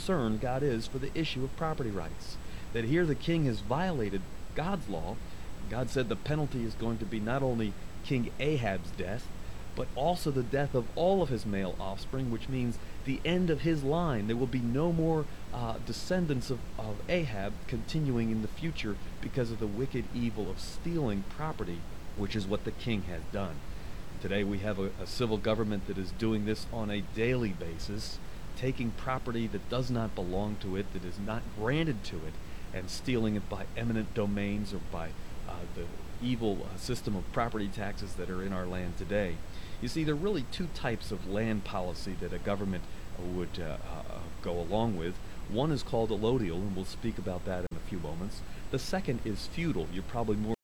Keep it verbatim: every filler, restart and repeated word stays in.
concerned God is for the issue of property rights. That here the king has violated God's law. God said the penalty is going to be not only King Ahab's death, but also the death of all of his male offspring, which means the end of his line. There will be no more uh, descendants of, of Ahab continuing in the future because of the wicked evil of stealing property, which is what the king has done. Today we have a, a civil government that is doing this on a daily basis, taking property that does not belong to it, that is not granted to it, and stealing it by eminent domains or by uh, the evil uh, system of property taxes that are in our land today. You see, there are really two types of land policy that a government uh, would uh, uh, go along with. One is called allodial, and we'll speak about that in a few moments. The second is feudal. You're probably more